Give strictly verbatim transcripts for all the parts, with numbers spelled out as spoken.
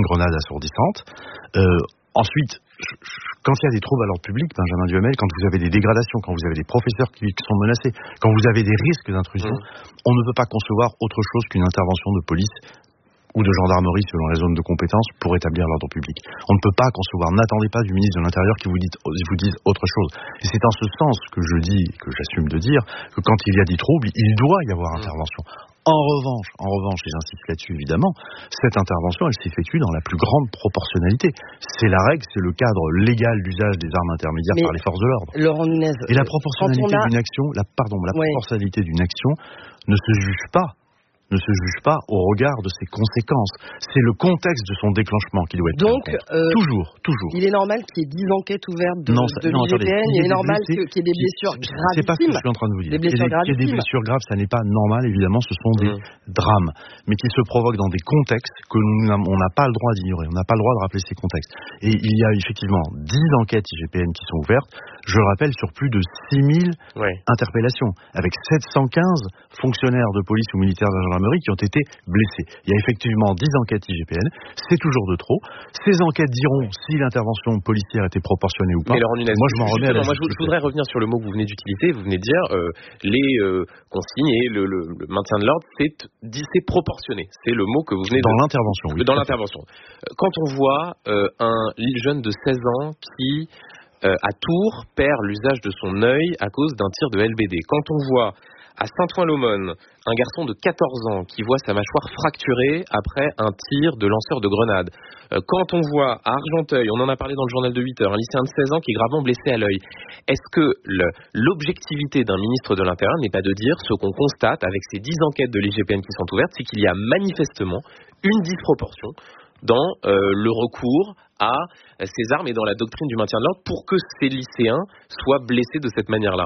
une grenade assourdissante. Euh, ensuite, quand il y a des troubles à l'ordre public, Benjamin Duhamel, quand vous avez des dégradations, quand vous avez des professeurs qui sont menacés, quand vous avez des risques d'intrusion, mmh. on ne peut pas concevoir autre chose qu'une intervention de police ou de gendarmerie selon la zone de compétence pour établir l'ordre public. On ne peut pas concevoir, n'attendez pas du ministre de l'Intérieur qui vous dise, vous dise autre chose. Et c'est en ce sens que je dis, que j'assume de dire, que quand il y a des troubles, il doit y avoir intervention. En revanche, en revanche, et j'insiste là-dessus évidemment, cette intervention, elle s'effectue dans la plus grande proportionnalité. C'est la règle, c'est le cadre légal d'usage des armes intermédiaires Mais par les forces de l'ordre. Laurent Nunez, et la proportionnalité a... d'une action, la, pardon, la ouais. proportionnalité d'une action ne se juge pas. ne se juge pas au regard de ses conséquences. C'est le contexte de son déclenchement qui doit être Donc, euh, toujours, toujours. Il est normal qu'il y ait dix enquêtes ouvertes de, non, ça, de non, l'I G P N, attendez, il est normal qu'il y ait des blessures qui, gravissime. C'est pas ce que je suis en train de vous dire. Des blessures qu'il y ait des blessures graves, ça n'est pas normal, évidemment, ce sont des mmh. drames, mais qui se provoquent dans des contextes que nous on n'a pas le droit d'ignorer, on n'a pas le droit de rappeler ces contextes. Et il y a effectivement dix enquêtes I G P N qui sont ouvertes, je le rappelle, sur plus de six mille ouais. interpellations, avec sept cent quinze fonctionnaires de police ou militaires de la gendarmerie qui ont été blessés. Il y a effectivement dix enquêtes I G P N, c'est toujours de trop. Ces enquêtes diront si l'intervention policière était proportionnée ou pas. Mais Laurent Nunez, moi je m'en remets à la moi je voudrais revenir sur le mot que vous venez d'utiliser. Vous venez de dire euh, les euh, consignes et le, le, le maintien de l'ordre, c'est, c'est proportionné. C'est le mot que vous venez dans de... l'intervention, oui. Dans l'intervention. Quand on voit euh, un jeune de seize ans qui, euh, à Tours, perd l'usage de son œil à cause d'un tir de L B D. Quand on voit à Saint-Ouen-l'Aumône, un garçon de quatorze ans qui voit sa mâchoire fracturée après un tir de lanceur de grenade. Euh, quand on voit à Argenteuil, on en a parlé dans le journal de huit heures, un lycéen de seize ans qui est gravement blessé à l'œil. Est-ce que le, l'objectivité d'un ministre de l'Intérieur n'est pas de dire ce qu'on constate avec ces dix enquêtes de l'I G P N qui sont ouvertes, c'est qu'il y a manifestement une disproportion dans euh, le recours à ces armes et dans la doctrine du maintien de l'ordre pour que ces lycéens soient blessés de cette manière-là?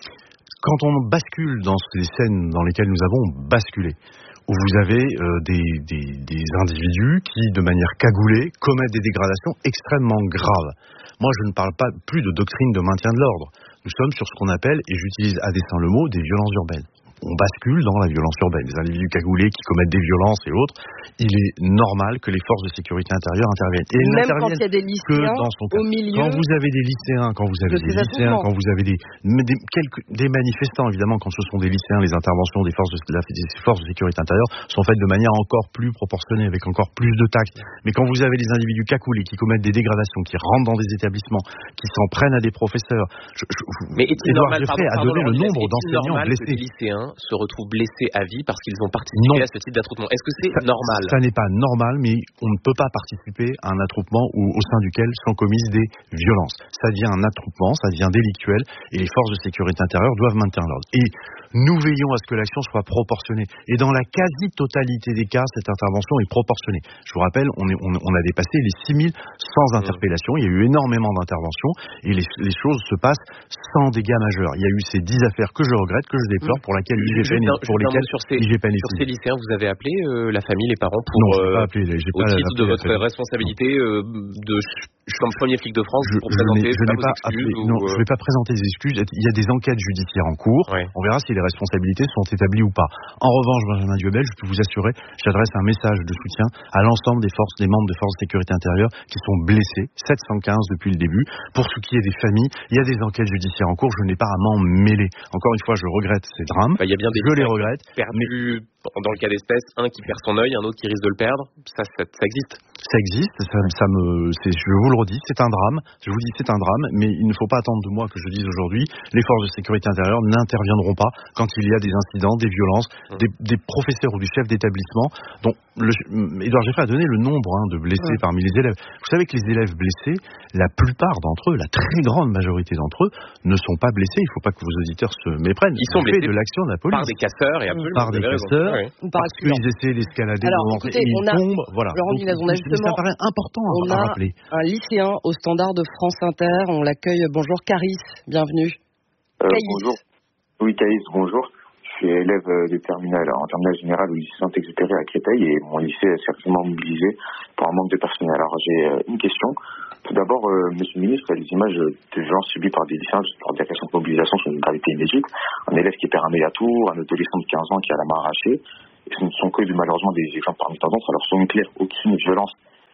Quand on bascule dans les scènes dans lesquelles nous avons basculé, où vous avez euh, des, des, des individus qui, de manière cagoulée, commettent des dégradations extrêmement graves. Moi, je ne parle pas plus de doctrine de maintien de l'ordre. Nous sommes sur ce qu'on appelle, et j'utilise à dessein le mot, des violences urbaines. On bascule dans la violence urbaine. Les individus cagoulés qui commettent des violences et autres, il est normal que les forces de sécurité intérieure interviennent. Et même quand il y a des lycéens dans son cas. au milieu. Quand vous avez des lycéens, quand vous avez des lycéens, quand vous avez des, des, quelques, des manifestants, évidemment, quand ce sont des lycéens, les interventions des forces de, la, des forces de sécurité intérieure sont faites de manière encore plus proportionnée, avec encore plus de tact. Mais quand vous avez des individus cagoulés qui commettent des dégradations, qui rentrent dans des établissements, qui s'en prennent à des professeurs, je, je, mais est-il normal, pardon, a donné le nombre d'enseignants blessés. Que les lycéens se retrouvent blessés à vie parce qu'ils ont participé non. à ce type d'attroupement. Est-ce que c'est ça, normal? Ça n'est pas normal, mais on ne peut pas participer à un attroupement où, au sein duquel sont commises des violences. Ça devient un attroupement, ça devient délictuel, et les forces de sécurité intérieure doivent maintenir l'ordre. Et nous veillons à ce que l'action soit proportionnée. Et dans la quasi-totalité des cas, cette intervention est proportionnée. Je vous rappelle, on, est, on, on a dépassé les six mille sans interpellation. Il y a eu énormément d'interventions, et les, les choses se passent sans dégâts majeurs. Il y a eu ces dix affaires que je regrette, que je déplore, pour laquelle l'I G P N, pour lesquelles sur ces, l'I G P N est sur ces lycéens, vous avez appelé euh, la famille, les parents pour non, euh, pas appelé, j'ai au pas titre appelé de votre responsabilité euh, de comme premier flic de France je, pour je présenter je n'ai vos pas excuses appelé, ou, non, euh... je ne vais pas présenter des excuses. Il y a des enquêtes judiciaires en cours. Ouais. On verra si les responsabilités sont établies ou pas. En revanche, Benjamin Duhamel, je peux vous assurer, j'adresse un message de soutien à l'ensemble des forces, des membres des forces de sécurité intérieure qui sont blessés, sept cent quinze depuis le début. Pour ce qui est des familles, il y a des enquêtes judiciaires en cours. Je n'ai pas à m'en mêler. Encore une fois, je regrette ces drames. Bah, il y a bien des je les regrette. Perdus, mais... dans le cas d'espèce, un qui perd son œil, un autre qui risque de le perdre. Ça, ça, ça existe. Ça existe, ça, ça me, c'est, je vous le redis, c'est un drame. Je vous dis, c'est un drame, mais il ne faut pas attendre de moi que je dise aujourd'hui, les forces de sécurité intérieure n'interviendront pas quand il y a des incidents, des violences, mmh. des, des professeurs ou du chef d'établissement. Donc, le, Édouard Geffray a donné le nombre hein, de blessés mmh. parmi les élèves. Vous savez que les élèves blessés, la plupart d'entre eux, la très grande majorité d'entre eux, ne sont pas blessés. Il ne faut pas que vos auditeurs se méprennent. Ils sont blessés de l'action de la police. Par des casseurs et absolument. Par des casseurs, ou par parce qu'ils essaient d'escalader, Alors, de écoutez, et ils on a, tombent. Voilà. Laurent Nunez, on a justement, ça paraît important à, on à a rappeler. un lycéen au standard de France Inter. On l'accueille. Bonjour Caris, bienvenue. Euh, bonjour. Oui, Caris, bonjour. Je suis élève de terminale en terminale générale au lycée Saint-Exupéry à Créteil et mon lycée est certainement mobilisé pour un manque de personnel. Alors j'ai une question. Tout d'abord, euh, Monsieur le Ministre, les images de violences subies par des lycéens par des questions de mobilisation sont d'une gravité inédite. Un élève qui perd un œil à Tours, un adolescent de quinze ans qui a la main arrachée. Et ce ne sont que malheureusement des exemples parmi tant d'autres. Alors, soyons clairs, aucune violence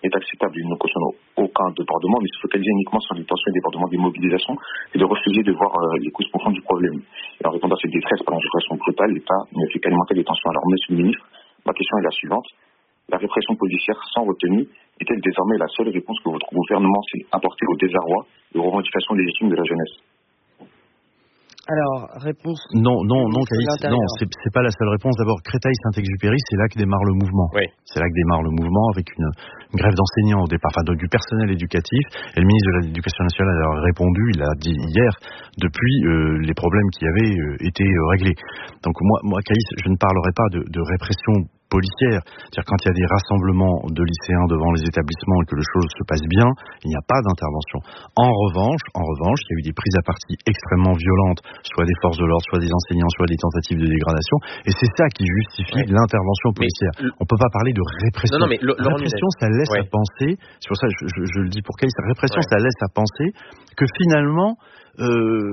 est acceptable et ne cautionne aucun débordement, mais se focaliser uniquement sur les tensions et débordements des mobilisations et de refuser de voir euh, les causes profondes du problème. Et en répondant à cette détresse par une répression brutale, l'État ne fait qu'alimenter les tensions. Alors, monsieur le ministre, ma question est la suivante. La répression policière sans retenue est-elle désormais la seule réponse que votre gouvernement s'est apportée au désarroi et aux revendications légitimes de la jeunesse? Alors, réponse... Non, non, non, Caïs, non, c'est, c'est pas la seule réponse. D'abord, Créteil-Saint-Exupéry, c'est là que démarre le mouvement. Oui. C'est là que démarre le mouvement avec une, une grève d'enseignants au départ, enfin du personnel éducatif. Et le ministre de l'Éducation nationale a répondu, il a dit hier, depuis euh, les problèmes qui avaient euh, été euh, réglés. Donc moi, moi, Caïs, je ne parlerai pas de, de répression policière. C'est-à-dire quand il y a des rassemblements de lycéens devant les établissements et que les choses se passent bien, il n'y a pas d'intervention. En revanche, en revanche, il y a eu des prises à partie extrêmement violentes, soit des forces de l'ordre, soit des enseignants, soit des tentatives de dégradation, et c'est ça qui justifie ouais. l'intervention policière. Mais, on peut pas parler de répression. Non, non, mais le, la répression, ça laisse ouais. à penser, c'est pour ça que je, je, je le dis pour Caïs, la répression, ouais. ça laisse à penser que finalement, Euh,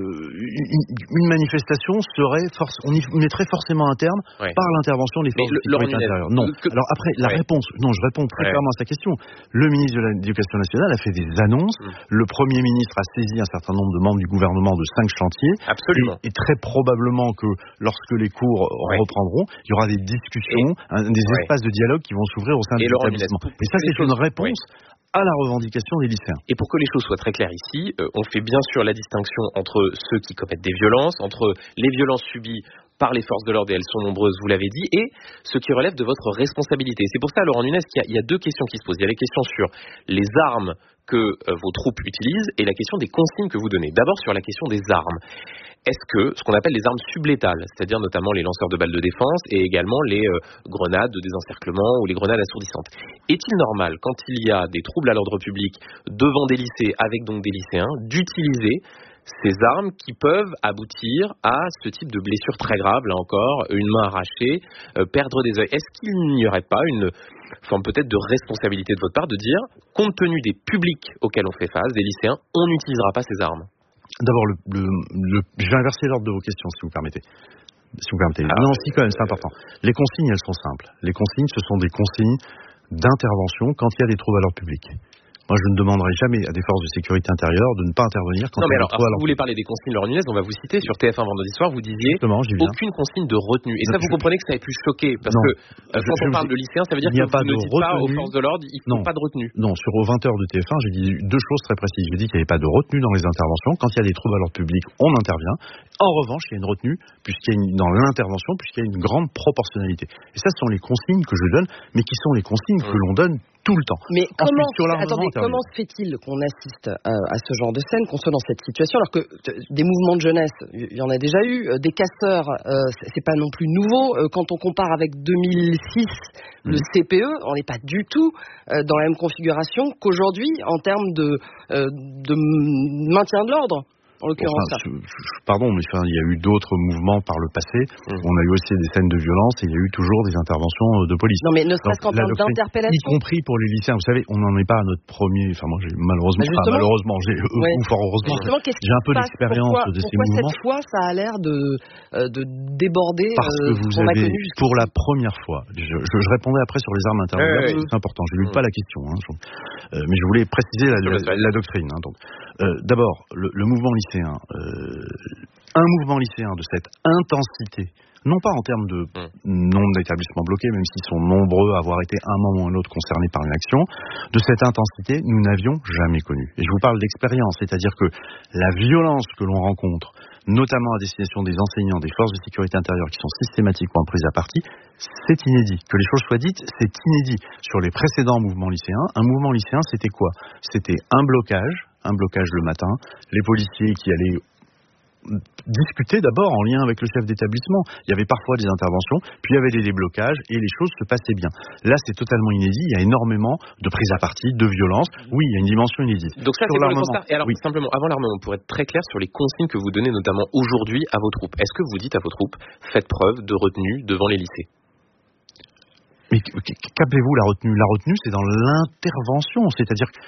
une, une manifestation serait force, on y mettrait forcément un terme ouais. par l'intervention des forces de sécurité intérieure. Non. Que... Alors après, la ouais. réponse, non, je réponds très ouais. clairement à sa question. Le ministre de l'Éducation nationale a fait des annonces. Mmh. Le Premier ministre a saisi un certain nombre de membres du gouvernement de cinq chantiers. Absolument. Et, et très probablement que lorsque les cours ouais. reprendront, il y aura des discussions, et... un, des ouais. espaces de dialogue qui vont s'ouvrir au sein de l'établissement. Et ça, c'est une réponse. Ouais. à la revendication des lycéens. Et pour que les choses soient très claires ici, euh, on fait bien sûr la distinction entre ceux qui commettent des violences, entre les violences subies par les forces de l'ordre, et elles sont nombreuses, vous l'avez dit, et ce qui relève de votre responsabilité. C'est pour ça, Laurent Nunez, qu'il y a, il y a deux questions qui se posent. Il y a les questions sur les armes que euh, vos troupes utilisent et la question des consignes que vous donnez. D'abord, sur la question des armes. Est-ce que ce qu'on appelle les armes sublétales, c'est-à-dire notamment les lanceurs de balles de défense et également les euh, grenades de désencerclement ou les grenades assourdissantes, est-il normal, quand il y a des troubles à l'ordre public devant des lycées, avec donc des lycéens, d'utiliser ces armes qui peuvent aboutir à ce type de blessures très graves, là encore, une main arrachée, euh, perdre des œils? Est-ce qu'il n'y aurait pas une forme peut-être de responsabilité de votre part de dire, compte tenu des publics auxquels on fait face, des lycéens, on n'utilisera pas ces armes? D'abord, le, le, le, je vais inverser l'ordre de vos questions, si vous permettez. Si vous permettez. Ah, non, si, quand même, c'est important. Les consignes, elles sont simples. Les consignes, ce sont des consignes d'intervention quand il y a des troubles à l'ordre public. Moi, je ne demanderai jamais à des forces de sécurité intérieure de ne pas intervenir quand non, il y a des troubles à l'ordre public. Non, mais alors, si vous voulez parler des consignes, Laurent Nunez, on va vous citer sur T F un vendredi soir, vous disiez aucune consigne de retenue. Et non, ça, vous je... comprenez que ça ait pu choquer, parce non, que euh, quand je, on parle je... de lycéens, ça veut dire que vous ne dites pas aux forces de l'ordre, il ne faut non. pas de retenue. Non, sur aux vingt heures de T F un, j'ai dit deux choses très précises. J'ai dit qu'il n'y avait pas de retenue dans les interventions. Quand il y a des troubles à l'ordre public, on intervient. En revanche, il y a une retenue puisqu'il y a une, dans l'intervention, puisqu'il y a une grande proportionnalité. Et ça, ce sont les consignes que je donne, mais qui sont les consignes mmh. que l'on donne tout le temps. Mais comment, attendez, comment se fait-il qu'on assiste à, à ce genre de scène, qu'on soit dans cette situation, alors que des mouvements de jeunesse, il y en a déjà eu, des casseurs, euh, c'est pas non plus nouveau. Quand on compare avec deux mille six, mmh. le C P E, on n'est pas du tout euh, dans la même configuration qu'aujourd'hui en termes de, euh, de maintien de l'ordre. En l'occurrence, enfin, je, je, pardon, mais enfin, il y a eu d'autres mouvements par le passé. Mmh. On a eu aussi des scènes de violence et il y a eu toujours des interventions de police. Non, mais ne serait-ce qu'en termes d'interpellation. Y compris pour les lycéens. Vous savez, on n'en est pas à notre premier. Enfin, moi, j'ai malheureusement, enfin, malheureusement, j'ai ouais. ou fort heureusement, j'ai un peu d'expérience de ces pourquoi mouvements. Cette fois, ça a l'air de euh, de déborder. Parce que vous euh, avez, pour la première fois, je, je, je répondais après sur les armes intermédiaires. Ouais, c'est important. Je ne lis pas la question, hein, je, euh, mais je voulais préciser la, la, la doctrine. Hein, donc, euh, d'abord, le, le mouvement lycéen. Euh, un mouvement lycéen de cette intensité, non pas en termes de nombre d'établissements bloqués, même s'ils sont nombreux à avoir été à un moment ou un autre concernés par une action, de cette intensité, nous n'avions jamais connu. Et je vous parle d'expérience, c'est-à-dire que la violence que l'on rencontre, notamment à destination des enseignants, des forces de sécurité intérieure qui sont systématiquement prises à partie, c'est inédit. Que les choses soient dites, c'est inédit. Sur les précédents mouvements lycéens, un mouvement lycéen, c'était quoi? C'était un blocage, un blocage le matin, les policiers qui allaient discuter d'abord en lien avec le chef d'établissement. Il y avait parfois des interventions, puis il y avait des déblocages et les choses se passaient bien. Là, c'est totalement inédit. Il y a énormément de prises à partie, de violence. Oui, il y a une dimension inédite. Donc ça, sur c'est pour le constat. Et alors, oui. simplement, avant l'armement, pour être très clair sur les consignes que vous donnez notamment aujourd'hui à vos troupes. Est-ce que vous dites à vos troupes, faites preuve de retenue devant les lycées? Mais qu'appelez-vous la retenue? La retenue, c'est dans l'intervention, c'est-à-dire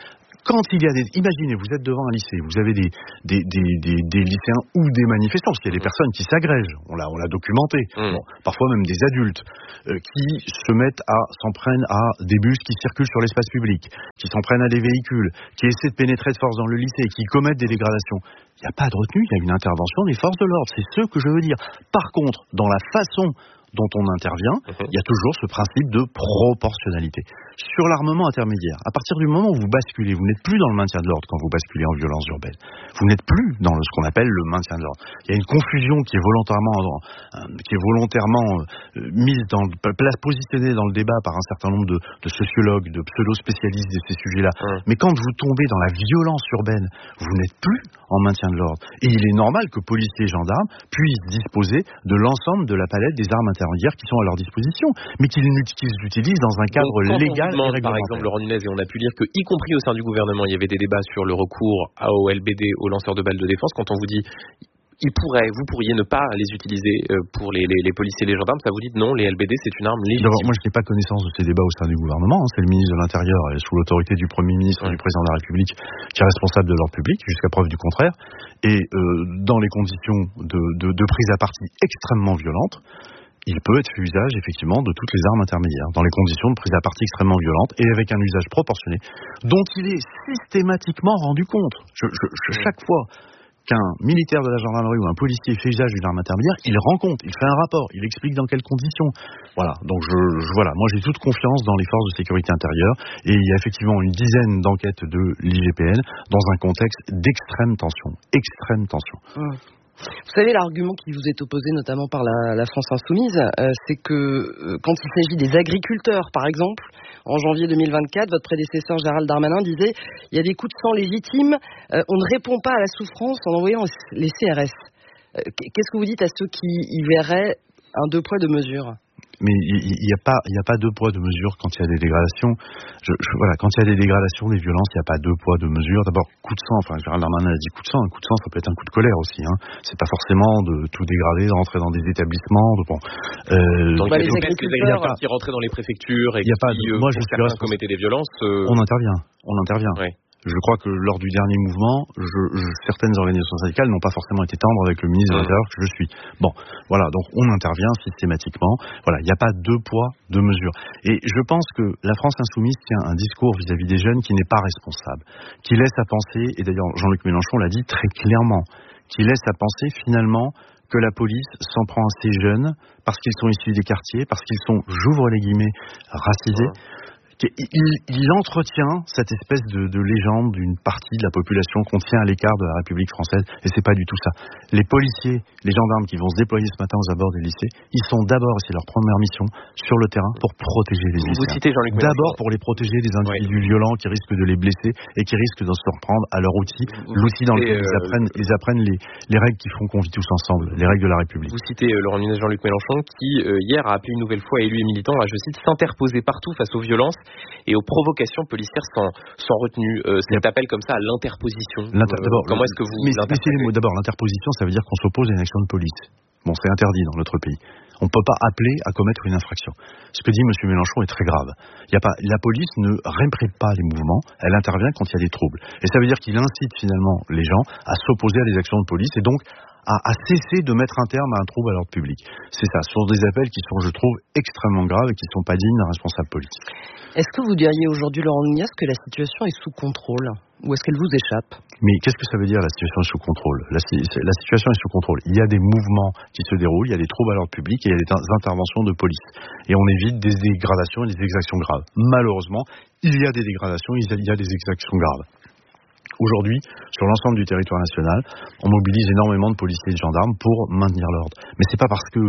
Quand il y a des... Imaginez, vous êtes devant un lycée, vous avez des, des, des, des, des lycéens ou des manifestants, parce qu'il y a des personnes qui s'agrègent, on l'a, on l'a documenté, mmh. bon, parfois même des adultes, euh, qui se mettent à, s'en prennent à des bus qui circulent sur l'espace public, qui s'en prennent à des véhicules, qui essaient de pénétrer de force dans le lycée, qui commettent des dégradations. Il n'y a pas de retenue, il y a une intervention des forces de l'ordre, c'est ce que je veux dire. Par contre, dans la façon dont on intervient, mmh. il y a toujours ce principe de proportionnalité. Sur l'armement intermédiaire, à partir du moment où vous basculez, vous n'êtes plus dans le maintien de l'ordre quand vous basculez en violence urbaine. Vous n'êtes plus dans le, ce qu'on appelle le maintien de l'ordre. Il y a une confusion qui est volontairement, euh, qui est volontairement euh, mise dans, place positionnée dans le débat par un certain nombre de, de sociologues, de pseudo-spécialistes de ces sujets-là. Mmh. Mais quand vous tombez dans la violence urbaine, vous n'êtes plus en maintien de l'ordre. Et il est normal que policiers et gendarmes puissent disposer de l'ensemble de la palette des armes intermédiaires qui sont à leur disposition, mais qu'ils l'utilisent dans un cadre Donc, légal. Demande, par exemple, Laurent Nunez, et on a pu lire que, y compris au sein du gouvernement, il y avait des débats sur le recours au L B D, aux lanceurs de balles de défense. Quand on vous dit, ils pourraient, vous pourriez ne pas les utiliser pour les, les, les policiers et les gendarmes, ça vous dit non, les L B D, c'est une arme légitime. D'abord, moi, je n'ai pas connaissance de ces débats au sein du gouvernement. Hein. C'est le ministre de l'Intérieur, et sous l'autorité du Premier ministre et ouais. du Président de la République, qui est responsable de l'ordre public, jusqu'à preuve du contraire. Et euh, dans les conditions de, de, de prise à partie extrêmement violentes, il peut être fait usage, effectivement, de toutes les armes intermédiaires, dans les conditions de prise à partie extrêmement violentes et avec un usage proportionné, dont il est systématiquement rendu compte. Je, je, je, chaque fois qu'un militaire de la gendarmerie ou un policier fait usage d'une arme intermédiaire, il rend compte, il fait un rapport, il explique dans quelles conditions. Voilà, donc je, je voilà, moi j'ai toute confiance dans les forces de sécurité intérieure, et il y a effectivement une dizaine d'enquêtes de l'I G P N dans un contexte d'extrême tension, extrême tension. Mmh. Vous savez, l'argument qui vous est opposé notamment par la, la France Insoumise, euh, c'est que euh, quand il s'agit des agriculteurs, par exemple, en janvier deux mille vingt-quatre, votre prédécesseur Gérald Darmanin disait « Il y a des coups de sang légitimes, euh, on ne répond pas à la souffrance en envoyant les C R S euh, ». Qu'est-ce que vous dites à ceux qui y verraient un deux poids deux mesures ? Mais il n'y a pas, il n'y a pas deux poids deux mesures quand il y a des dégradations. Je, je, voilà, quand il y a des dégradations, des violences, il n'y a pas deux poids deux mesures. D'abord, coup de sang. Enfin, Gérald Darmanin a dit coup de sang. Un coup de sang, ça peut être un coup de colère aussi. Hein. C'est pas forcément de tout dégrader, de rentrer dans des établissements. De, bon. Euh, Donc, bah, il y a des agriculteurs pas... qui rentraient dans les préfectures et qui, pas de... euh, moi, je suis certains commettaient des violences. Euh... On intervient. On intervient. Ouais. Je crois que lors du dernier mouvement, je, je, certaines organisations syndicales n'ont pas forcément été tendres avec le ministre de l'Intérieur que je suis. Bon, voilà, donc on intervient systématiquement. Voilà, il n'y a pas deux poids, deux mesures. Et je pense que la France Insoumise tient un discours vis-à-vis des jeunes qui n'est pas responsable, qui laisse à penser, et d'ailleurs Jean-Luc Mélenchon l'a dit très clairement, qui laisse à penser finalement que la police s'en prend à ces jeunes parce qu'ils sont issus des quartiers, parce qu'ils sont, j'ouvre les guillemets, racisés. Il, il entretient cette espèce de, de légende d'une partie de la population qu'on tient à l'écart de la République française, et c'est pas du tout ça. Les policiers, les gendarmes qui vont se déployer ce matin aux abords des lycées, ils sont d'abord, c'est leur première mission, sur le terrain pour protéger les lycéens. Vous citez Jean-Luc Mélenchon. D'abord pour les protéger des individus ouais. violents qui risquent de les blesser et qui risquent de se reprendre à leur outil, vous l'outil dans lequel euh, ils apprennent, ils apprennent les, les règles qui font qu'on vit tous ensemble, les règles de la République. Vous citez euh, Laurent Nunez, Jean-Luc Mélenchon, qui euh, hier a appelé une nouvelle fois élus et militants à, je cite, s'interposer partout face aux violences et aux provocations policières sans, sans retenue. Euh, cet appel comme ça à l'interposition. L'inter- euh, comment est-ce que vous mais, l'interprétez mais les mots. D'abord, l'interposition, ça veut dire qu'on s'oppose à une action de police. Bon, c'est interdit dans notre pays. On ne peut pas appeler à commettre une infraction. Ce que dit M. Mélenchon est très grave. Il y a pas, la police ne réprime pas les mouvements, elle intervient quand il y a des troubles. Et ça veut dire qu'il incite finalement les gens à s'opposer à des actions de police et donc à, à cesser de mettre un terme à un trouble à l'ordre public. C'est ça, ce sont des appels qui sont, je trouve, extrêmement graves et qui ne sont pas dignes d'un responsable politique. Est-ce que vous diriez aujourd'hui, Laurent Nunez, que la situation est sous contrôle ? Ou est-ce qu'elle vous échappe ? Mais qu'est-ce que ça veut dire, la situation est sous contrôle ? la, la situation est sous contrôle. Il y a des mouvements qui se déroulent, il y a des troubles à l'ordre public et il y a des interventions de police. Et on évite des dégradations et des exactions graves. Malheureusement, il y a des dégradations, il y a des exactions graves. Aujourd'hui, sur l'ensemble du territoire national, on mobilise énormément de policiers et de gendarmes pour maintenir l'ordre. Mais c'est pas parce que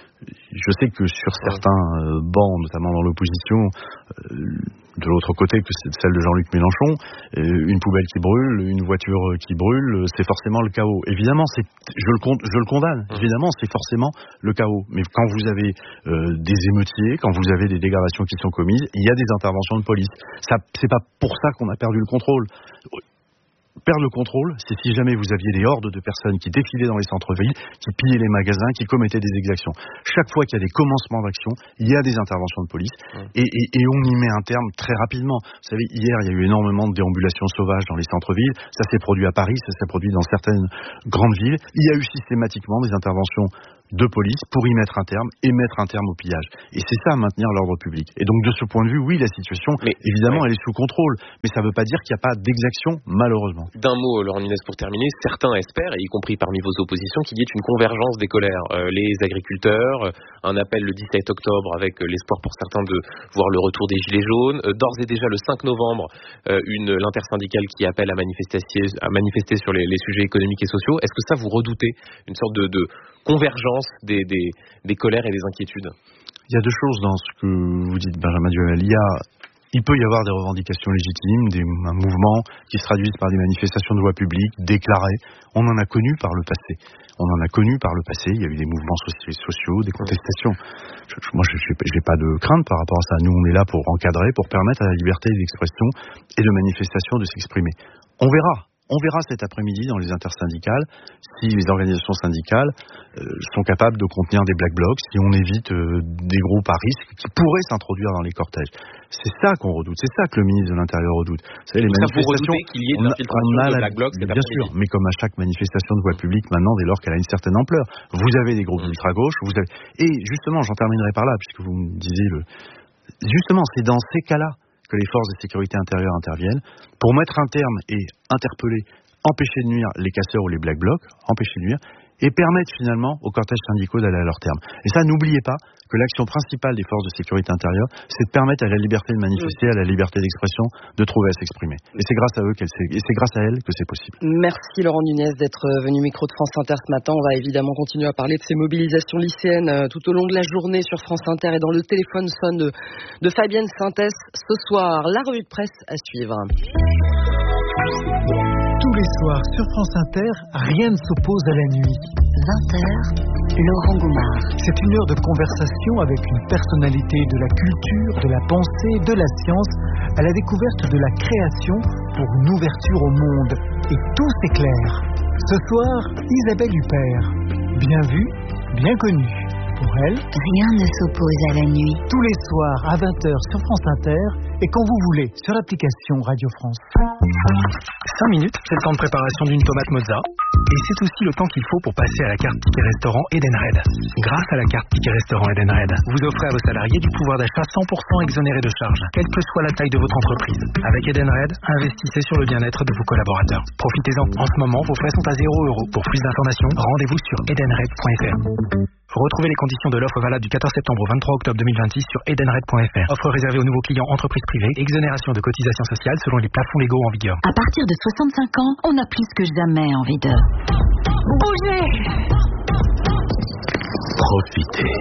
je sais que sur certains euh, bancs, notamment dans l'opposition, euh, de l'autre côté que celle de Jean-Luc Mélenchon, euh, une poubelle qui brûle, une voiture qui brûle, c'est forcément le chaos. Évidemment, c'est, je le, je le condamne. Évidemment, c'est forcément le chaos. Mais quand vous avez euh, des émeutiers, quand vous avez des dégradations qui sont commises, il y a des interventions de police. Ça, c'est pas pour ça qu'on a perdu le contrôle. perdre le contrôle, c'est si jamais vous aviez des hordes de personnes qui défilaient dans les centres-villes, qui pillaient les magasins, qui commettaient des exactions. Chaque fois qu'il y a des commencements d'action, il y a des interventions de police et, et, et on y met un terme très rapidement. Vous savez, hier, il y a eu énormément de déambulations sauvages dans les centres-villes. Ça s'est produit à Paris, ça s'est produit dans certaines grandes villes. Il y a eu systématiquement des interventions de police pour y mettre un terme et mettre un terme au pillage. Et c'est ça, maintenir l'ordre public. Et donc, de ce point de vue, oui, la situation, mais, évidemment, ouais. elle est sous contrôle. Mais ça ne veut pas dire qu'il n'y a pas d'exaction, malheureusement. D'un mot, Laurent Nunez, pour terminer, certains espèrent, et y compris parmi vos oppositions, qu'il y ait une convergence des colères. Euh, les agriculteurs, euh, un appel le dix-sept octobre avec euh, l'espoir pour certains de voir le retour des Gilets jaunes. Euh, d'ores et déjà, le cinq novembre, euh, une, l'intersyndicale qui appelle à manifester, à manifester sur les, les sujets économiques et sociaux. Est-ce que ça, vous redoutez une sorte de, de convergence des, des, des colères et des inquiétudes? Il y a deux choses dans ce que vous dites, Benjamin Duhamel. Il y a, il peut y avoir des revendications légitimes, des, un mouvement qui se traduisent par des manifestations de voie publique déclarées. On en a connu par le passé. On en a connu par le passé. Il y a eu des mouvements sociaux, des contestations. Je, moi, je n'ai pas de crainte par rapport à ça. Nous, on est là pour encadrer, pour permettre à la liberté d'expression et de manifestation de s'exprimer. On verra. On verra cet après-midi dans les intersyndicales si les organisations syndicales euh, sont capables de contenir des black blocs, si on évite euh, des groupes à risque qui pourraient s'introduire dans les cortèges. C'est ça qu'on redoute, c'est ça que le ministre de l'Intérieur redoute. Vous savez, les Donc manifestations, ça, vous qu'il y ait de l'infiltration de black blocs, bien sûr, mais comme à chaque manifestation de voie publique maintenant, dès lors qu'elle a une certaine ampleur, vous avez des groupes mmh. ultra-gauche, vous avez... et justement, j'en terminerai par là, puisque vous me disiez le... Justement, c'est dans ces cas-là que les forces de sécurité intérieure interviennent pour mettre un terme et interpeller, empêcher de nuire les casseurs ou les black blocs, empêcher de nuire, et permettre finalement aux cortèges syndicaux d'aller à leur terme. Et ça, n'oubliez pas que l'action principale des forces de sécurité intérieure, c'est de permettre à la liberté de manifester, à la liberté d'expression, de trouver à s'exprimer. Et c'est grâce à eux qu'elle, et c'est grâce à elles que c'est possible. Merci Laurent Nunez d'être venu au micro de France Inter ce matin. On va évidemment continuer à parler de ces mobilisations lycéennes tout au long de la journée sur France Inter et dans le téléphone sonne de, de Fabienne Sintès ce soir. La revue de presse à suivre. Tous les soirs sur France Inter, rien ne s'oppose à la nuit. vingt heures, Laurent Goumard. C'est une heure de conversation avec une personnalité de la culture, de la pensée, de la science, à la découverte de la création pour une ouverture au monde. Et tout s'éclaire. Ce soir, Isabelle Huppert. Bien vue, bien connue. Pour elle, rien ne s'oppose à la nuit. Tous les soirs à vingt heures sur France Inter et quand vous voulez sur l'application Radio France. cinq minutes, c'est le temps de préparation d'une tomate mozza. Et c'est aussi le temps qu'il faut pour passer à la carte Ticket Restaurant Edenred. Grâce à la carte Ticket Restaurant Edenred, vous offrez à vos salariés du pouvoir d'achat cent pour cent exonéré de charges, quelle que soit la taille de votre entreprise. Avec Edenred, investissez sur le bien-être de vos collaborateurs. Profitez-en. En ce moment, vos frais sont à zéro euro. Pour plus d'informations, rendez-vous sur edenred point f r. Retrouvez les conditions de l'offre valable du quatorze septembre au vingt-trois octobre deux mille vingt-six sur edenred point f r. Offre réservée aux nouveaux clients entreprises privées, exonération de cotisations sociales selon les plafonds légaux en vigueur. À partir de soixante-cinq ans, on a plus que jamais envie de bouger. Profitez.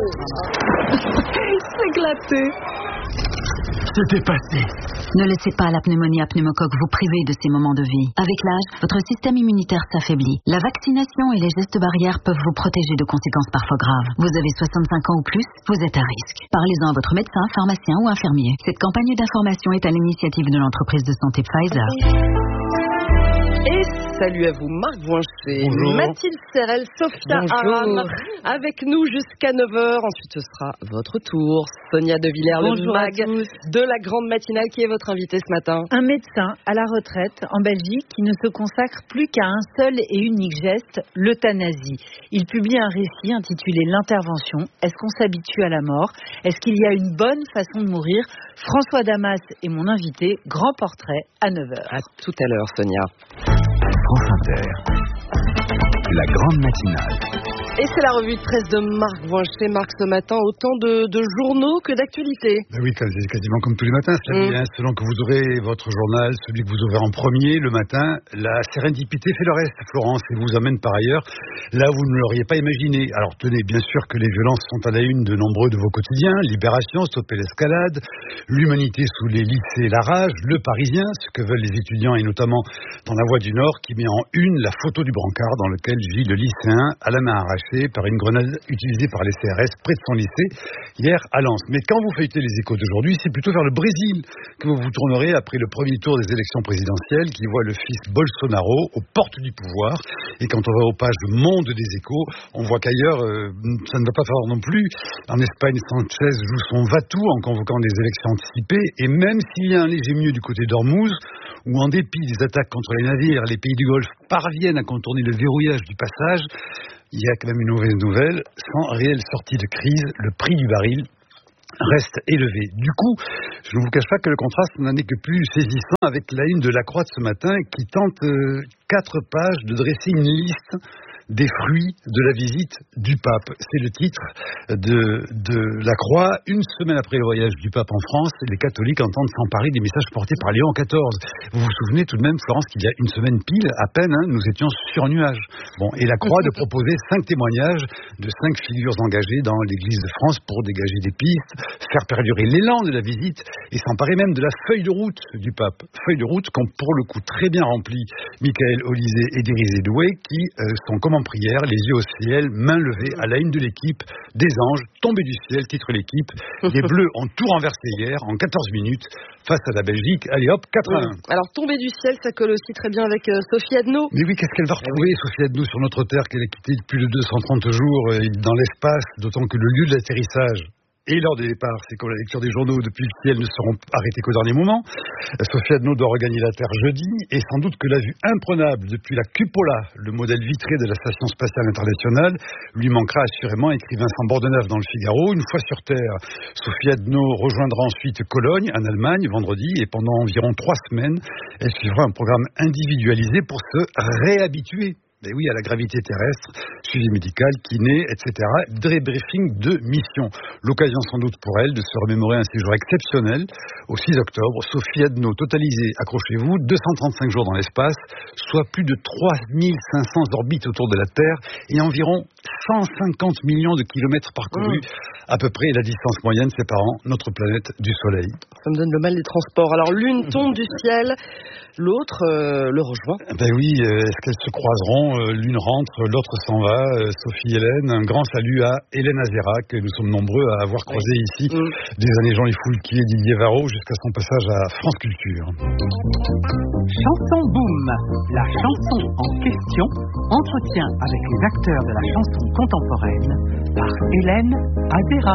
S'éclater. C'était passé. Ne laissez pas la pneumonie à pneumocoque vous priver de ces moments de vie. Avec l'âge, votre système immunitaire s'affaiblit. La vaccination et les gestes barrières peuvent vous protéger de conséquences parfois graves. Vous avez soixante-cinq ans ou plus, vous êtes à risque. Parlez-en à votre médecin, pharmacien ou infirmier. Cette campagne d'information est à l'initiative de l'entreprise de santé Pfizer. Et salut à vous, Marc Voinchet, Mathilde Serrel, Sophia Aram, avec nous jusqu'à neuf heures. Ensuite, ce sera votre tour. Sonia De Villers, le mag de la grande matinale. Qui est votre invité ce matin? Un médecin à la retraite en Belgique qui ne se consacre plus qu'à un seul et unique geste, l'euthanasie. Il publie un récit intitulé L'intervention. Est-ce qu'on s'habitue à la mort? Est-ce qu'il y a une bonne façon de mourir? François Damas est mon invité. Grand portrait à neuf heures. À tout à l'heure, Sonia. France Inter, la grande matinale. Et c'est la revue de presse de Marc Voinchet. Marc, ce matin, autant de, de journaux que d'actualités. Ben oui, c'est quasiment comme tous les matins. C'est bien, mmh. selon que vous aurez votre journal, celui que vous ouvrez en premier le matin, la sérendipité fait le reste, Florence, et vous amène par ailleurs là où vous ne l'auriez pas imaginé. Alors tenez, bien sûr que les violences sont à la une de nombreux de vos quotidiens. Libération, stopper l'escalade, l'humanité sous les lycées, la rage, le Parisien, ce que veulent les étudiants et notamment dans la Voix du Nord, qui met en une la photo du brancard dans lequel gît le lycéen à la main arrachée arraché par une grenade utilisée par les C R S près de son lycée hier à Lens. Mais quand vous feuilletez les Échos d'aujourd'hui, c'est plutôt vers le Brésil que vous vous tournerez après le premier tour des élections présidentielles qui voit le fils Bolsonaro aux portes du pouvoir. Et quand on va aux pages du Monde des Échos, on voit qu'ailleurs, euh, ça ne va pas falloir non plus. En Espagne, Sanchez joue son va-tout en convoquant des élections anticipées. Et même s'il y a un léger mieux du côté d'Ormuz, où en dépit des attaques contre les navires, les pays du Golfe parviennent à contourner le verrouillage du passage, il y a quand même une mauvaise nouvelle. Sans réelle sortie de crise, le prix du baril reste élevé. Du coup, je ne vous cache pas que le contraste n'en est que plus saisissant avec la une de La Croix de ce matin qui tente euh, quatre pages de dresser une liste des fruits de la visite du pape. C'est le titre de, de La Croix. Une semaine après le voyage du pape en France, les catholiques entendent s'emparer des messages portés par Léon quatorze. Vous vous souvenez tout de même, Florence, qu'il y a une semaine pile, à peine, hein, nous étions sur nuage. Bon, et La Croix de proposer cinq témoignages de cinq figures engagées dans l'Église de France pour dégager des pistes, faire perdurer l'élan de la visite et s'emparer même de la feuille de route du pape. Feuille de route qu'ont pour le coup très bien rempli Michael Olizé et Dérisé Doué qui euh, sont comme en prière, les yeux au ciel, mains levées à la une de l'équipe, des anges tombés du ciel, titre l'équipe. Les Bleus ont tout renversé hier en quatorze minutes face à la Belgique. Allez hop, quatre à un. Oui. Alors tombé du ciel, ça colle aussi très bien avec euh, Sophie Adno. Mais oui, qu'est-ce qu'elle va retrouver, oui. Sophie Adno, sur notre terre qu'elle a quittée depuis plus de deux cent trente jours euh, dans l'espace, d'autant que le lieu de l'atterrissage et l'heure des départs, c'est comme la lecture des journaux depuis le ciel ne seront arrêtés qu'au dernier moment. Sophie Adno doit regagner la Terre jeudi, et sans doute que la vue imprenable depuis la cupola, le modèle vitré de la Station Spatiale Internationale, lui manquera assurément, écrit Vincent Bordenave dans le Figaro. Une fois sur Terre, Sophie Adno rejoindra ensuite Cologne, en Allemagne, vendredi, et pendant environ trois semaines, elle suivra un programme individualisé pour se réhabituer. Mais oui, à la gravité terrestre, suivi médical, kiné, et cetera. Débriefing de mission. L'occasion sans doute pour elle de se remémorer un séjour exceptionnel au six octobre. Sophie Adno, totalisé, accrochez-vous, deux cent trente-cinq jours dans l'espace, soit plus de trois mille cinq cents orbites autour de la Terre et environ cent cinquante millions de kilomètres parcourus, mmh. à peu près la distance moyenne séparant notre planète du Soleil. Ça me donne le mal des transports. Alors l'une tombe du ciel, l'autre euh, le rejoint. Ben oui, euh, est-ce qu'elles se croiseront? L'une rentre, l'autre s'en va. Sophie Hélène, un grand salut à Hélène Azera, que nous sommes nombreux à avoir croisé oui. ici, mmh. des années Jean-Yves Foulquier, Didier Varro, jusqu'à son passage à France Culture. Chanson Boom, la chanson en question, entretien avec les acteurs de la chanson contemporaine par Hélène Azera.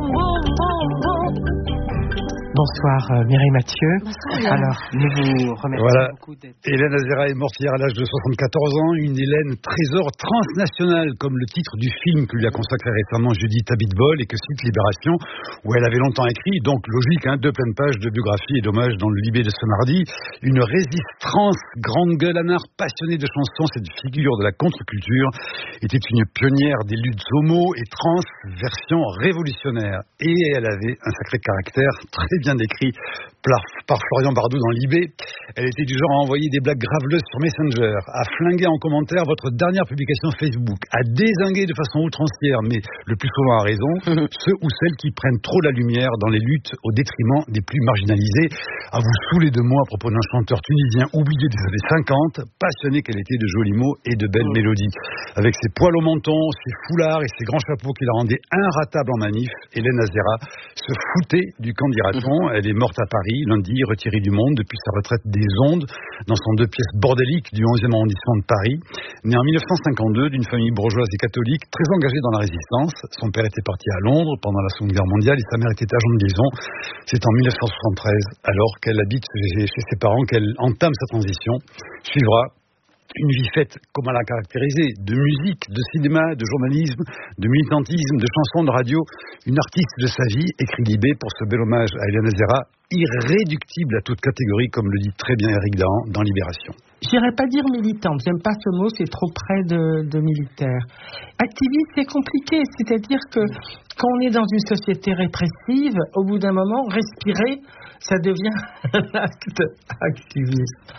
Bonsoir euh, Mireille Mathieu. Bonsoir. Alors, nous vous remercions voilà. beaucoup d'être... Hélène Azera est morte hier à l'âge de soixante-quatorze ans, une Hélène trésor transnationale, comme le titre du film que lui a consacré récemment Judith Abitbol et que cite Libération, où elle avait longtemps écrit, donc logique, hein, deux pleines pages de biographie et d'hommage dans le Libé de ce mardi. Une résistance, grande gueule, un art passionné de chansons, cette figure de la contre-culture était une pionnière des luttes homo et trans, version révolutionnaire. Et elle avait un sacré caractère très bien décrit par, par Florian Bardot dans Libé. Elle était du genre à envoyer des blagues graveleuses sur Messenger, à flinguer en commentaire votre dernière publication Facebook, à dézinguer de façon outrancière, mais le plus souvent à raison, ceux ou celles qui prennent trop la lumière dans les luttes au détriment des plus marginalisés. À vous saouler de mots à propos d'un chanteur tunisien oublié des années cinquante, passionné qu'elle était de jolis mots et de belles mmh. mélodies. Avec ses poils au menton, ses foulards et ses grands chapeaux qui la rendaient inratable en manif, Hélène Azera se foutait du camp d'Iraton. Elle est morte à Paris lundi, retirée du monde depuis sa retraite des ondes dans son deux pièces bordélique du onzième arrondissement de Paris. Née en mille neuf cent cinquante-deux d'une famille bourgeoise et catholique très engagée dans la résistance. Son père était parti à Londres pendant la Seconde Guerre mondiale et sa mère était agent de liaison. C'est en mille neuf cent soixante-treize, alors qu'elle habite chez ses parents, qu'elle entame sa transition. Suivra une vie faite, comme elle l'a caractérisé, de musique, de cinéma, de journalisme, de militantisme, de chansons, de radio. Une artiste de sa vie, écrit Libé pour ce bel hommage à Hélène Azera, irréductible à toute catégorie, comme le dit très bien Éric Dahan dans Libération. J'irais pas dire militante, j'aime pas ce mot, c'est trop près de, de militaire. Activiste, c'est compliqué, c'est-à-dire que quand on est dans une société répressive, au bout d'un moment, respirer, ça devient un acte activiste.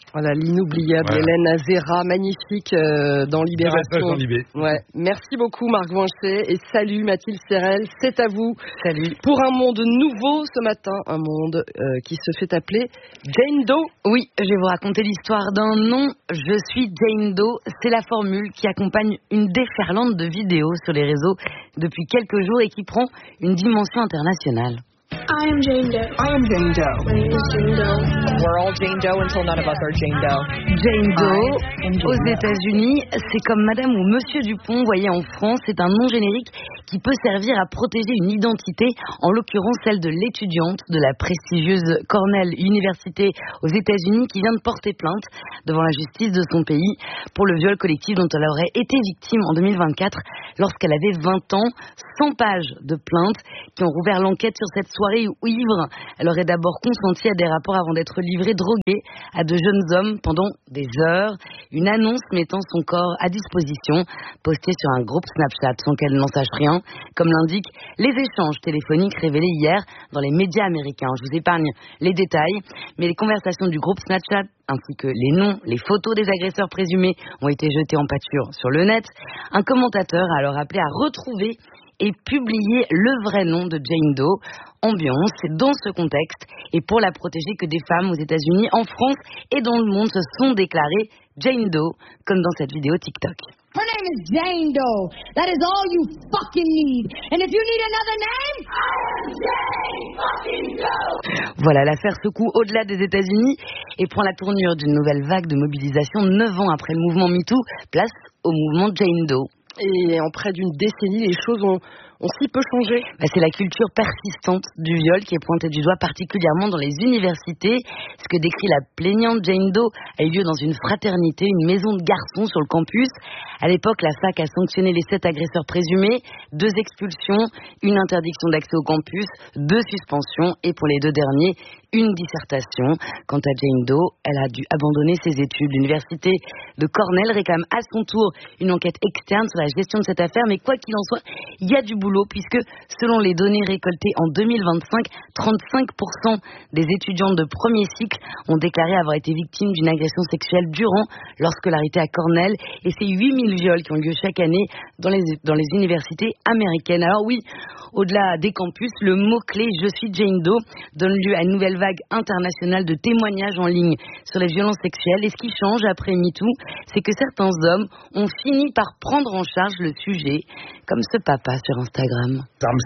Voilà, l'inoubliable voilà. Hélène Azera, magnifique euh, dans Libération. Ouais. Merci beaucoup Marc Voinchet et salut Mathilde Serrel, c'est à vous. Salut. Pour un monde nouveau ce matin, un monde euh, qui se fait appeler Jane Doe. Oui, je vais vous raconter l'histoire d'un nom. Je suis Jane Doe, c'est la formule qui accompagne une déferlante de vidéos sur les réseaux depuis quelques jours et qui prend une dimension internationale. I am Jane Doe. I am Jane Doe. My name is Jane Doe. We're all Jane Doe until none of us are Jane Doe. Jane Doe, aux États-Unis, c'est comme Madame ou Monsieur Dupont, voyez en France, c'est un nom générique qui peut servir à protéger une identité, en l'occurrence celle de l'étudiante de la prestigieuse Cornell University aux États-Unis qui vient de porter plainte devant la justice de son pays pour le viol collectif dont elle aurait été victime en deux mille vingt-quatre lorsqu'elle avait vingt ans. cent pages de plaintes qui ont rouvert l'enquête sur cette soirée où ivre, elle aurait d'abord consenti à des rapports avant d'être livrée droguée à de jeunes hommes pendant des heures. Une annonce mettant son corps à disposition, postée sur un groupe Snapchat sans qu'elle n'en sache rien, comme l'indiquent les échanges téléphoniques révélés hier dans les médias américains. Je vous épargne les détails, mais les conversations du groupe Snapchat ainsi que les noms, les photos des agresseurs présumés ont été jetés en pâture sur le net. Un commentateur a alors appelé à retrouver et publier le vrai nom de Jane Doe. Ambiance, c'est dans ce contexte et pour la protéger que des femmes aux États-Unis, en France et dans le monde se sont déclarées Jane Doe, comme dans cette vidéo TikTok. Her name is Jane Doe. That is all you fucking need. And if you need another name, I am Jane fucking Doe. Voilà, l'affaire secoue au-delà des États-Unis et prend la tournure d'une nouvelle vague de mobilisation neuf ans après le mouvement MeToo. Place au mouvement Jane Doe. Et en près d'une décennie, les choses ont, ont si peu changé. Bah, c'est la culture persistante du viol qui est pointée du doigt particulièrement dans les universités. Ce que décrit la plaignante Jane Doe a eu lieu dans une fraternité, une maison de garçons sur le campus. À l'époque, la fac a sanctionné les sept agresseurs présumés, deux expulsions, une interdiction d'accès au campus, deux suspensions et pour les deux derniers, une dissertation. Quant à Jane Doe, elle a dû abandonner ses études. L'université de Cornell réclame à son tour une enquête externe sur la gestion de cette affaire, mais quoi qu'il en soit, il y a du boulot puisque selon les données récoltées en deux mille vingt-cinq, trente-cinq pour cent des étudiantes de premier cycle ont déclaré avoir été victimes d'une agression sexuelle durant leur scolarité à Cornell et c'est huit mille viols qui ont lieu chaque année dans les, dans les universités américaines. Alors oui, au-delà des campus, le mot-clé « Je suis Jane Doe » donne lieu à une nouvelle vague internationale de témoignages en ligne sur les violences sexuelles. Et ce qui change après MeToo, c'est que certains hommes ont fini par prendre en charge le sujet, comme ce papa sur Instagram.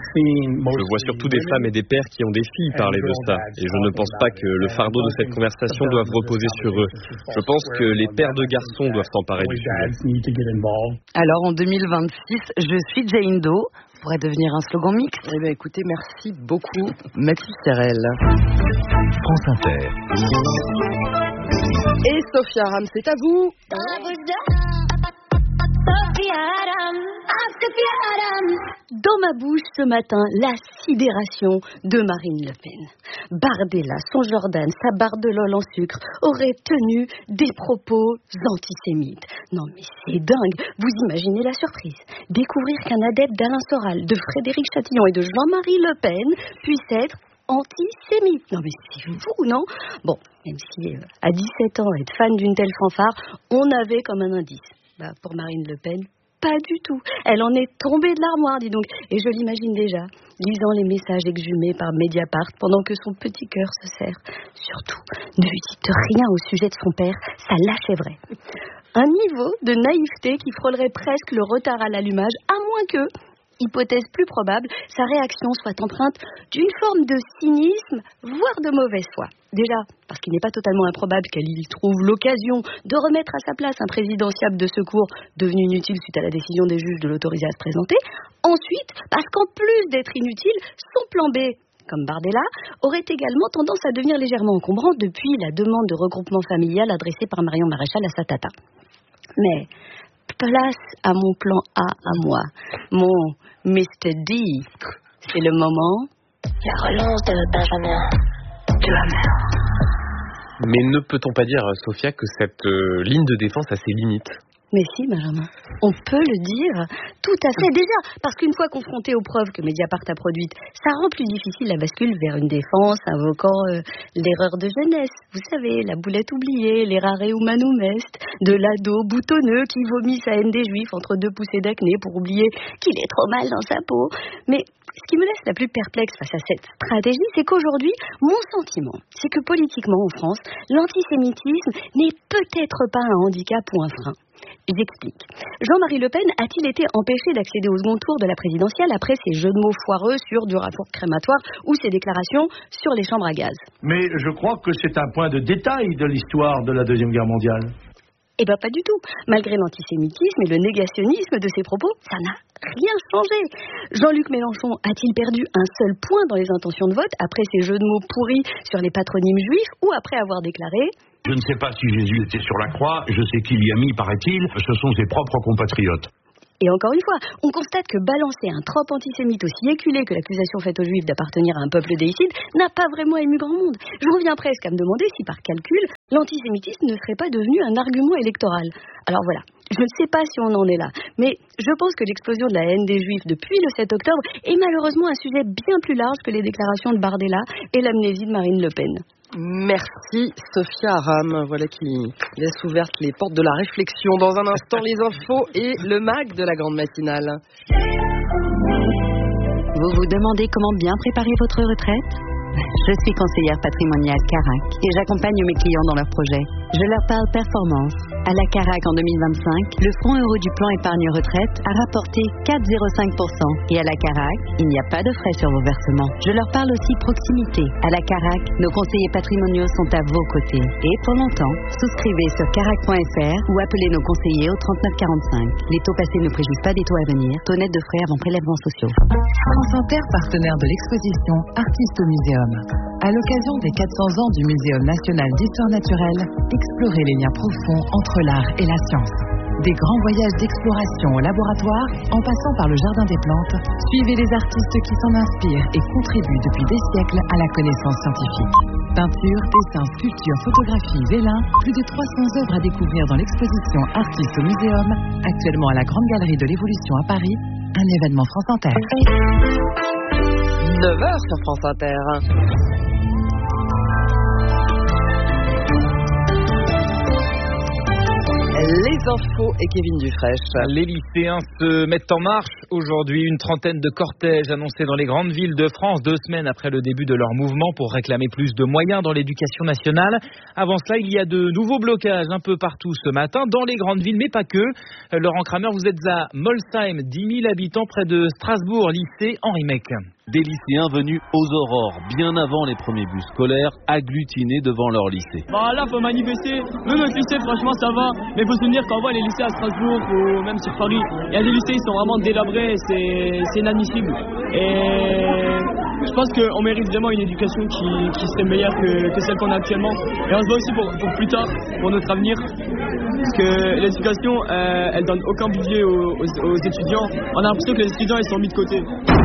Je vois surtout des femmes et des pères qui ont des filles parler de ça. Et je ne pense pas que le fardeau de cette conversation doive reposer sur eux. Je pense que les pères de garçons doivent s'emparer du sujet. Alors en deux mille vingt-six, « Je suis Jane Doe » pourrait devenir un slogan mixte. Eh bien écoutez, merci beaucoup Mathilde Serrel. France Inter. Et Sophia Aram, c'est à vous. Dans ma bouche ce matin, la sidération de Marine Le Pen. Bardella, son Jordan, sa bardelole en sucre auraient tenu des propos antisémites. Non mais c'est dingue, vous imaginez la surprise. Découvrir qu'un adepte d'Alain Soral, de Frédéric Chatillon et de Jean-Marie Le Pen puisse être antisémite. Non mais c'est vous, non? Bon, même si euh, à dix-sept ans, être fan d'une telle fanfare, on avait comme un indice. Bah, pour Marine Le Pen, pas du tout. Elle en est tombée de l'armoire, dis donc. Et je l'imagine déjà, lisant les messages exhumés par Mediapart pendant que son petit cœur se serre. Surtout, ne lui dites rien au sujet de son père, ça l'achèverait. Un niveau de naïveté qui frôlerait presque le retard à l'allumage, à moins que, hypothèse plus probable, sa réaction soit empreinte d'une forme de cynisme, voire de mauvaise foi. Déjà, parce qu'il n'est pas totalement improbable qu'elle y trouve l'occasion de remettre à sa place un présidentiable de secours devenu inutile suite à la décision des juges de l'autoriser à se présenter. Ensuite, parce qu'en plus d'être inutile, son plan B, comme Bardella, aurait également tendance à devenir légèrement encombrant depuis la demande de regroupement familial adressée par Marion Maréchal à sa tata. Mais place à mon plan A à moi, mon mister D. C'est le moment. La relance de Benjamin Duhamel. Mais ne peut-on pas dire, Sophia, que cette euh, ligne de défense a ses limites ? Mais si, Benjamin, on peut le dire, tout à fait. Déjà, parce qu'une fois confronté aux preuves que Mediapart a produites, ça rend plus difficile la bascule vers une défense invoquant euh, l'erreur de jeunesse. Vous savez, la boulette oubliée, l'errare humanum est, de l'ado boutonneux qui vomit sa haine des juifs entre deux poussées d'acné pour oublier qu'il est trop mal dans sa peau. Mais ce qui me laisse la plus perplexe face à cette stratégie, c'est qu'aujourd'hui, mon sentiment, c'est que politiquement en France, l'antisémitisme n'est peut-être pas un handicap ou un frein. J'explique. Jean-Marie Le Pen a-t-il été empêché d'accéder au second tour de la présidentielle après ses jeux de mots foireux sur du rapport crématoire ou ses déclarations sur les chambres à gaz? Mais je crois que c'est un point de détail de l'histoire de la Deuxième Guerre mondiale. Eh bien, pas du tout. Malgré l'antisémitisme et le négationnisme de ses propos, ça n'a rien changé. Jean-Luc Mélenchon a-t-il perdu un seul point dans les intentions de vote après ses jeux de mots pourris sur les patronymes juifs ou après avoir déclaré: je ne sais pas si Jésus était sur la croix, je sais qu'il y a mis, paraît-il, ce sont ses propres compatriotes. Et encore une fois, on constate que balancer un trope antisémite aussi éculé que l'accusation faite aux Juifs d'appartenir à un peuple déicide n'a pas vraiment ému grand monde. Je reviens presque à me demander si par calcul, l'antisémitisme ne serait pas devenu un argument électoral. Alors voilà, je ne sais pas si on en est là, mais je pense que l'explosion de la haine des Juifs depuis le sept octobre est malheureusement un sujet bien plus large que les déclarations de Bardella et l'amnésie de Marine Le Pen. Merci Sophia Aram, voilà qui laisse ouvertes les portes de la réflexion. Dans un instant, les infos et le mag de la grande matinale. Vous vous demandez comment bien préparer votre retraite ? Je suis conseillère patrimoniale Carac et j'accompagne mes clients dans leurs projets. Je leur parle performance. À la Carac en deux mille vingt-cinq, le fonds euro du plan épargne retraite a rapporté quatre virgule zéro cinq pour cent. Et à la Carac, il n'y a pas de frais sur vos versements. Je leur parle aussi proximité. À la Carac, nos conseillers patrimoniaux sont à vos côtés. Et pour longtemps, souscrivez sur carac point f r ou appelez nos conseillers au trente-neuf quarante-cinq. Les taux passés ne préjugent pas des taux à venir. Taux net de frais avant prélèvements sociaux. France Inter, partenaire de l'exposition Artistes au Muséum. À l'occasion des quatre cents ans du Muséum national d'histoire naturelle, explorez les liens profonds entre l'art et la science. Des grands voyages d'exploration au laboratoire, en passant par le jardin des plantes, suivez les artistes qui s'en inspirent et contribuent depuis des siècles à la connaissance scientifique. Peinture, dessins, sculptures, photographies, vélins, plus de trois cents œuvres à découvrir dans l'exposition Artistes au Muséum, actuellement à la Grande Galerie de l'Évolution à Paris, un événement France Inter. neuf heures sur France Inter. Les infos et Kevin Dufresne. Les lycéens se mettent en marche aujourd'hui. Une trentaine de cortèges annoncés dans les grandes villes de France, deux semaines après le début de leur mouvement pour réclamer plus de moyens dans l'éducation nationale. Avant cela, il y a de nouveaux blocages un peu partout ce matin, dans les grandes villes, mais pas que. Laurent Kramer, vous êtes à Molsheim, dix mille habitants près de Strasbourg, lycée Henri Meck. Des lycéens venus aux aurores, bien avant les premiers bus scolaires, agglutinés devant leur lycée. Bah là, faut manifester. Même notre lycée, franchement, ça va. Mais faut se souvenir qu'on voit les lycées à Strasbourg ou même sur Paris. Il y a des lycées, ils sont vraiment délabrés. C'est, c'est inadmissible. Et je pense qu'on mérite vraiment une éducation qui, qui serait meilleure que, que celle qu'on a actuellement. Et on se voit aussi pour, pour plus tard, pour notre avenir. Parce que l'éducation, euh, elle donne aucun budget aux, aux, aux étudiants. On a l'impression que les étudiants, ils sont mis de côté.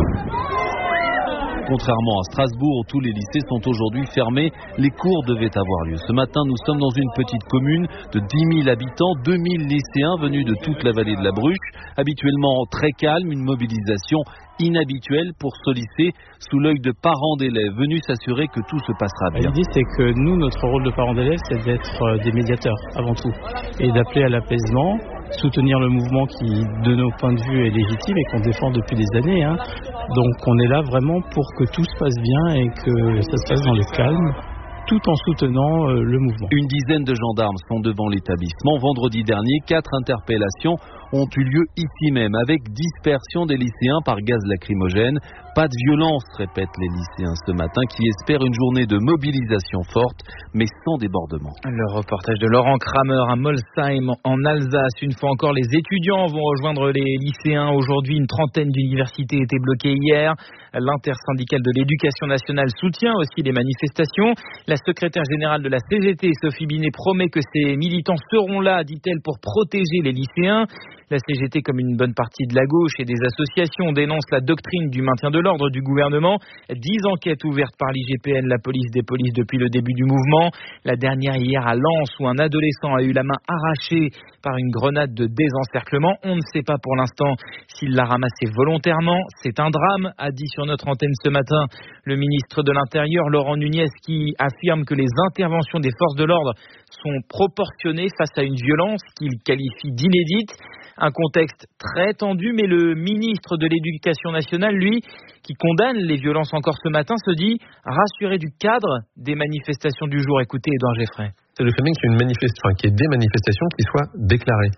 Contrairement à Strasbourg, où tous les lycées sont aujourd'hui fermés, les cours devaient avoir lieu. Ce matin, nous sommes dans une petite commune de dix mille habitants, deux mille lycéens venus de toute la vallée de la Bruche. Habituellement très calme, une mobilisation inhabituelle pour ce lycée, sous l'œil de parents d'élèves venus s'assurer que tout se passera bien. L'idée, c'est que nous, notre rôle de parents d'élèves, c'est d'être des médiateurs avant tout et d'appeler à l'apaisement, soutenir le mouvement qui, de nos points de vue, est légitime et qu'on défend depuis des années. Hein. Donc on est là vraiment pour que tout se passe bien et que ça se passe dans le calme, tout en soutenant euh, le mouvement. Une dizaine de gendarmes sont devant l'établissement. Vendredi dernier, quatre interpellations ont eu lieu ici même, avec dispersion des lycéens par gaz lacrymogène. Pas de violence, répètent les lycéens ce matin, qui espèrent une journée de mobilisation forte, mais sans débordement. Le reportage de Laurent Kramer à Molsheim, en Alsace. Une fois encore, les étudiants vont rejoindre les lycéens. Aujourd'hui, une trentaine d'universités étaient bloquées hier. L'intersyndicale de l'éducation nationale soutient aussi les manifestations. La secrétaire générale de la C G T, Sophie Binet, promet que ses militants seront là, dit-elle, pour protéger les lycéens. La C G T, comme une bonne partie de la gauche et des associations, dénonce la doctrine du maintien de l'ordre du gouvernement. Dix enquêtes ouvertes par l'I G P N, la police des polices, depuis le début du mouvement. La dernière hier à Lens, où un adolescent a eu la main arrachée par une grenade de désencerclement. On ne sait pas pour l'instant s'il l'a ramassée volontairement. C'est un drame, a dit sur notre antenne ce matin le ministre de l'Intérieur, Laurent Nunez, qui affirme que les interventions des forces de l'ordre sont proportionnées face à une violence qu'il qualifie d'inédite. Un contexte très tendu, mais le ministre de l'Éducation nationale, lui, qui condamne les violences encore ce matin, se dit rassuré du cadre des manifestations du jour. Écoutez Édouard Geffray. C'est le fait même qu'il y ait une manifestation, enfin, qu'il y ait des manifestations qui soient déclarées,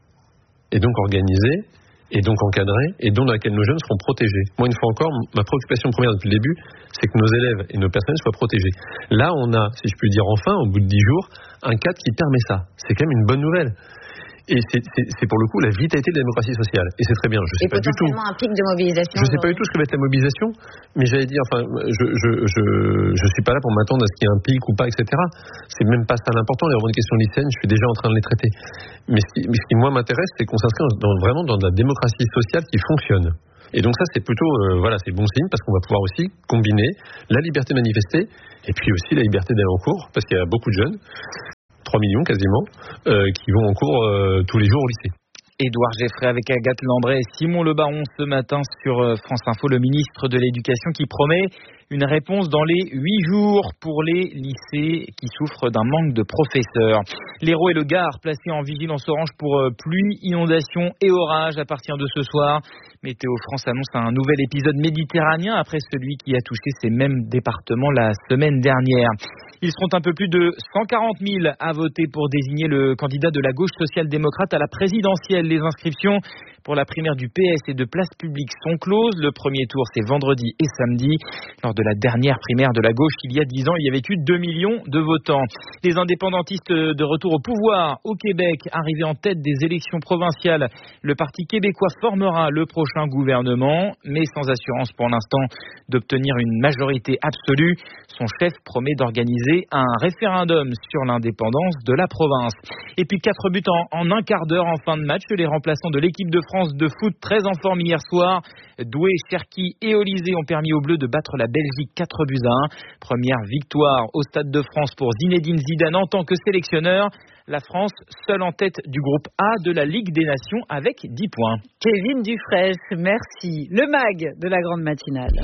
et donc organisées, et donc encadrées, et dont dans laquelle nos jeunes seront protégés. Moi, une fois encore, ma préoccupation première depuis le début, c'est que nos élèves et nos personnels soient protégés. Là, on a, si je puis dire enfin, au bout de dix jours, un cadre qui permet ça. C'est quand même une bonne nouvelle. Et c'est, c'est, c'est pour le coup la vitalité de la démocratie sociale. Et c'est très bien. Je sais et pas du tout. un pic de mobilisation. Je sais pas du tout ce que va être la mobilisation, mais j'allais dire, enfin, je, je, je, je suis pas là pour m'attendre à ce qu'il y ait un pic ou pas, et cetera. C'est même pas ça l'important. Les revendications lycéennes, je suis déjà en train de les traiter. Mais ce qui, mais ce qui moi m'intéresse, c'est qu'on s'inscrit dans, vraiment dans de la démocratie sociale qui fonctionne. Et donc ça, c'est plutôt, euh, voilà, c'est bon signe parce qu'on va pouvoir aussi combiner la liberté de manifester et puis aussi la liberté d'aller en cours, parce qu'il y a beaucoup de jeunes. trois millions quasiment, euh, qui vont en cours euh, tous les jours au lycée. Édouard Geffray avec Agathe Lambray et Simon Le Baron ce matin sur France Info, le ministre de l'Éducation qui promet une réponse dans les huit jours pour les lycées qui souffrent d'un manque de professeurs. L'Hérault et le Gard placés en vigilance orange pour pluie, inondation et orage à partir de ce soir. Météo France annonce un nouvel épisode méditerranéen après celui qui a touché ces mêmes départements la semaine dernière. Ils seront un peu plus de cent quarante mille à voter pour désigner le candidat de la gauche social-démocrate à la présidentielle. Les inscriptions pour la primaire du P S et de Place Publique sont closes. Le premier tour, c'est vendredi et samedi. Lors de la dernière primaire de la gauche, il y a dix ans, il y avait eu deux millions de votants. Les indépendantistes de retour au pouvoir au Québec, arrivés en tête des élections provinciales. Le Parti québécois formera le prochain gouvernement, mais sans assurance pour l'instant d'obtenir une majorité absolue. Son chef promet d'organiser un référendum sur l'indépendance de la province. Et puis quatre buts en, en un quart d'heure en fin de match. Les remplaçants de l'équipe de France de foot très en forme hier soir. Doué, Cherki et Olysée ont permis aux Bleus de battre la Belgique quatre buts à un. Première victoire au Stade de France pour Zinedine Zidane en tant que sélectionneur. La France seule en tête du groupe A de la Ligue des Nations avec dix points. Kevin Dufresne, merci. Le mag de la grande matinale.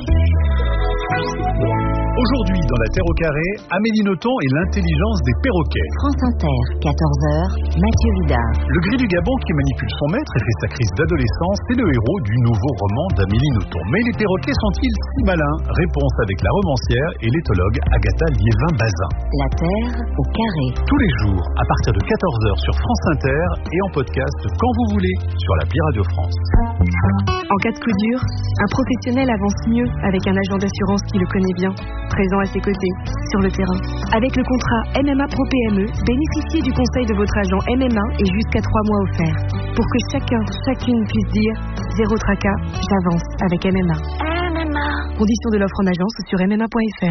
Aujourd'hui, dans la Terre au carré, Amélie Nothomb et l'intelligence des perroquets. France Inter, quatorze heures, Mathieu Vidard. Le gris du Gabon qui manipule son maître et fait sa crise d'adolescence, c'est le héros du nouveau roman d'Amélie Nothomb. Mais les perroquets sont-ils si malins? Réponse avec la romancière et l'éthologue Agatha Liévin-Bazin. La Terre au carré. Tous les jours, à partir de quatorze heures sur France Inter et en podcast quand vous voulez sur l'appli Radio France. En cas de coup dur, un professionnel avance mieux avec un agent d'assurance qui le connaît bien, présent à ses côtés, sur le terrain. Avec le contrat M M A Pro P M E, bénéficiez du conseil de votre agent M M A et jusqu'à trois mois offerts. Pour que chacun, chacune puisse dire « Zéro tracas, j'avance avec M M A ». M M A. Conditions de l'offre en agence ou sur m m a point f r.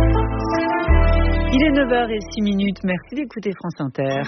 Il est neuf heures zéro six minutes. Merci d'écouter France Inter.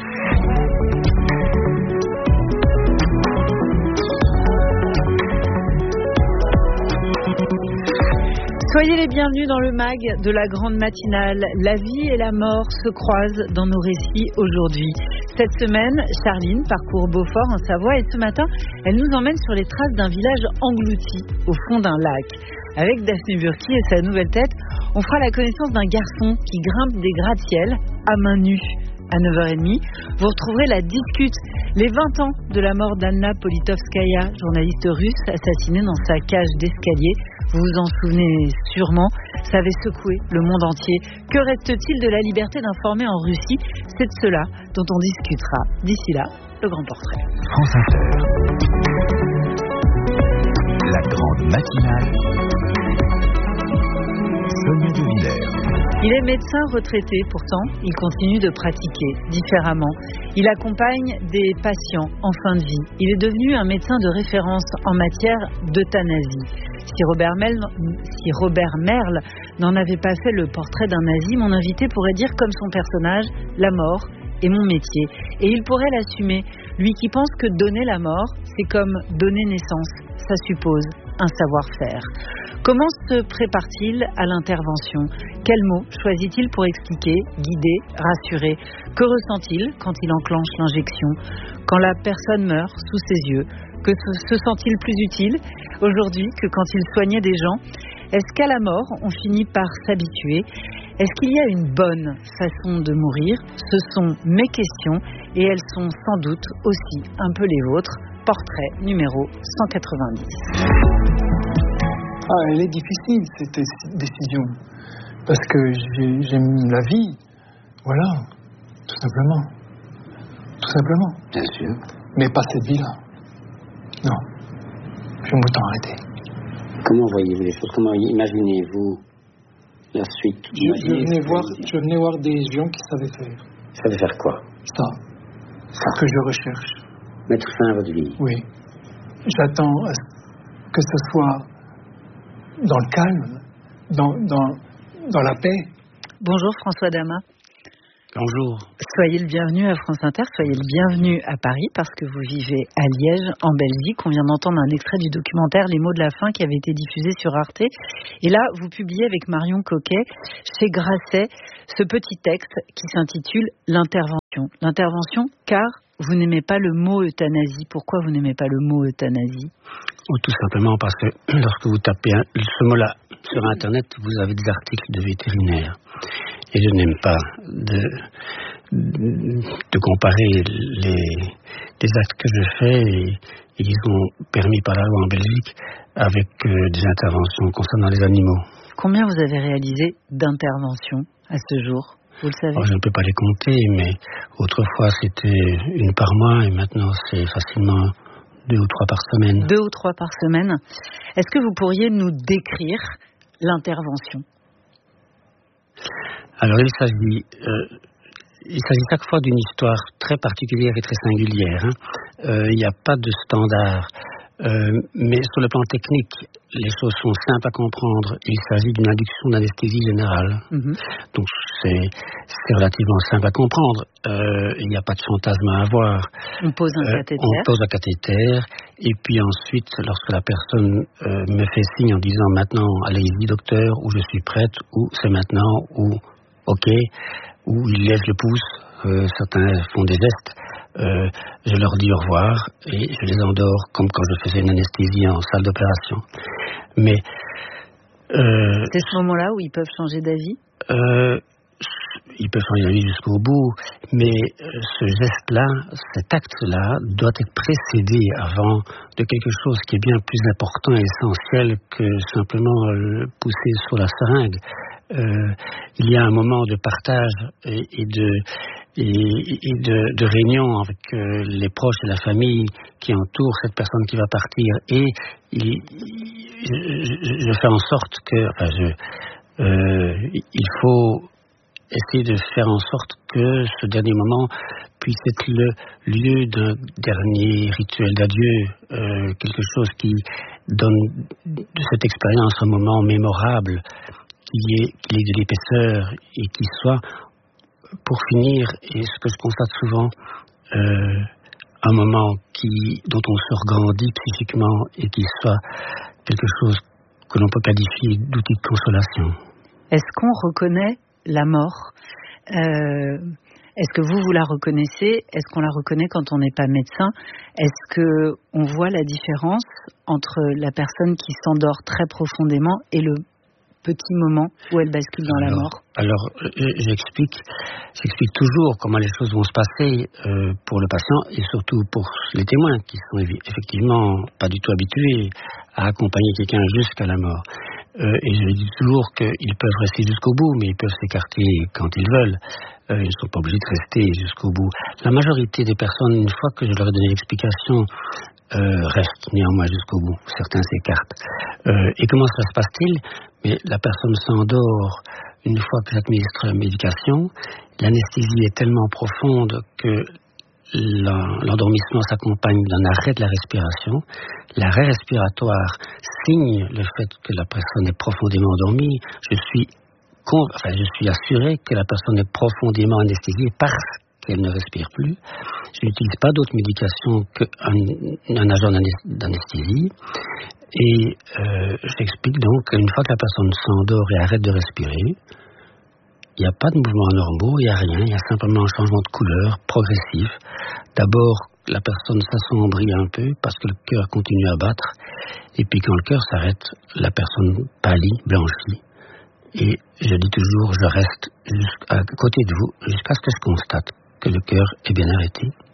Soyez les bienvenus dans le mag de la grande matinale. La vie et la mort se croisent dans nos récits aujourd'hui. Cette semaine, Charline parcourt Beaufort en Savoie et ce matin, elle nous emmène sur les traces d'un village englouti au fond d'un lac. Avec Daphné Burki et sa nouvelle tête, on fera la connaissance d'un garçon qui grimpe des gratte-ciel à main nue. À neuf heures trente, vous retrouverez la discute, les vingt ans de la mort d'Anna Politkovskaya, journaliste russe assassinée dans sa cage d'escalier. Vous vous en souvenez sûrement, ça avait secoué le monde entier. Que reste-t-il de la liberté d'informer en Russie? C'est de cela dont on discutera. D'ici là, le grand portrait. France Inter. La grande matinale. Sonia De Villers. Il est médecin retraité, pourtant, il continue de pratiquer différemment. Il accompagne des patients en fin de vie. Il est devenu un médecin de référence en matière d'euthanasie. Si Robert Merle, si Robert Merle n'en avait pas fait le portrait d'un nazi, mon invité pourrait dire comme son personnage, la mort est mon métier. Et il pourrait l'assumer. Lui qui pense que donner la mort, c'est comme donner naissance, ça suppose un savoir-faire. Comment se prépare-t-il à l'intervention? Quels mots choisit-il pour expliquer, guider, rassurer? Que ressent-il quand il enclenche l'injection? Quand la personne meurt sous ses yeux, que se sent-il plus utile aujourd'hui que quand il soignait des gens? Est-ce qu'à la mort, on finit par s'habituer? Est-ce qu'il y a une bonne façon de mourir? Ce sont mes questions et elles sont sans doute aussi un peu les vôtres. Portrait numéro cent quatre-vingt-dix. Ah, elle est difficile, cette décision. Parce que j'ai, j'aime la vie. Voilà, tout simplement. Tout simplement. Bien sûr. Mais pas cette vie-là. Non. Je vais m'autant arrêter. Comment voyez-vous les choses? Comment imaginez-vous la suite? je, je, venais voir, je venais voir des gens qui savaient faire. Savaient faire quoi? Ça. C'est ce que je recherche. Mettre fin à votre vie? Oui. J'attends que ce soit dans le calme, dans, dans, dans la paix. Bonjour François Damas. Bonjour. Soyez le bienvenu à France Inter, soyez le bienvenu à Paris parce que vous vivez à Liège, en Belgique. On vient d'entendre un extrait du documentaire Les mots de la fin qui avait été diffusé sur Arte. Et là, vous publiez avec Marion Coquet chez Grasset ce petit texte qui s'intitule L'intervention. L'intervention car vous n'aimez pas le mot euthanasie. Pourquoi vous n'aimez pas le mot euthanasie? Ou tout simplement parce que lorsque vous tapez ce mot-là sur Internet, vous avez des articles de vétérinaires. Et je n'aime pas de, de comparer les, les actes que je fais et, et qui sont permis par la loi en Belgique avec euh, des interventions concernant les animaux. Combien vous avez réalisé d'interventions à ce jour? Vous le savez? Alors, je ne peux pas les compter, mais autrefois c'était une par mois et maintenant c'est facilement deux ou trois par semaine. Deux ou trois par semaine. Est-ce que vous pourriez nous décrire l'intervention? Alors il s'agit, euh, il s'agit chaque fois d'une histoire très particulière et très singulière. Hein. Euh, il n'y a pas de standard. Euh, mais sur le plan technique, les choses sont simples à comprendre. Il s'agit d'une induction d'anesthésie générale. Mm-hmm. Donc c'est, c'est relativement simple à comprendre. Euh, il n'y a pas de fantasme à avoir. On pose un euh, cathéter. On pose un cathéter. Et puis ensuite, lorsque la personne euh, me fait signe en disant maintenant, allez-y docteur, ou je suis prête, ou c'est maintenant, ou ok, ou il lève le pouce, euh, certains font des gestes. Euh, je leur dis au revoir et je les endors comme quand je faisais une anesthésie en salle d'opération. Mais euh, c'est ce moment-là où ils peuvent changer d'avis. euh, Ils peuvent changer d'avis jusqu'au bout, mais ce geste-là, cet acte-là, doit être précédé avant de quelque chose qui est bien plus important et essentiel que simplement le pousser sur la seringue. Euh, il y a un moment de partage et, et de et, et de, de réunion avec euh, les proches et la famille qui entourent cette personne qui va partir, et il, je, je fais en sorte que enfin je, euh, il faut essayer de faire en sorte que ce dernier moment puisse être le lieu d'un dernier rituel d'adieu, euh, quelque chose qui donne de cette expérience un moment mémorable, qui est, qui est de l'épaisseur et qui soit, pour finir, et ce que je constate souvent, euh, un moment qui, dont on se regrandit psychiquement et qui soit quelque chose que l'on peut qualifier d'outil de consolation. Est-ce qu'on reconnaît la mort? euh, Est-ce que vous, vous la reconnaissez? Est-ce qu'on la reconnaît quand on n'est pas médecin? Est-ce qu'on voit la différence entre la personne qui s'endort très profondément et le petit moment où elle bascule dans alors, la mort? Alors, j'explique, j'explique toujours comment les choses vont se passer euh, pour le patient et surtout pour les témoins qui sont effectivement pas du tout habitués à accompagner quelqu'un jusqu'à la mort. Euh, et je dis toujours qu'ils peuvent rester jusqu'au bout, mais ils peuvent s'écarter quand ils veulent. Euh, ils ne sont pas obligés de rester jusqu'au bout. La majorité des personnes, une fois que je leur ai donné l'explication, euh, restent néanmoins jusqu'au bout. Certains s'écartent. Euh, et comment ça se passe-t-il? Mais la personne s'endort une fois que j'administre la médication. L'anesthésie est tellement profonde que l'endormissement s'accompagne d'un arrêt de la respiration. L'arrêt respiratoire signe le fait que la personne est profondément endormie. Je suis, enfin, je suis assuré que la personne est profondément anesthésiée parce qu'elle ne respire plus. Je n'utilise pas d'autres médications qu'un un agent d'anesthésie. Et euh, j'explique donc qu'une fois que la personne s'endort et arrête de respirer, il n'y a pas de mouvements normaux, il n'y a rien, il y a simplement un changement de couleur progressif. D'abord, la personne s'assombrit un peu parce que le cœur continue à battre. Et puis quand le cœur s'arrête, la personne pâlit, blanchit. Et je dis toujours, je reste à côté de vous jusqu'à ce que je constate que le cœur est bien arrêté.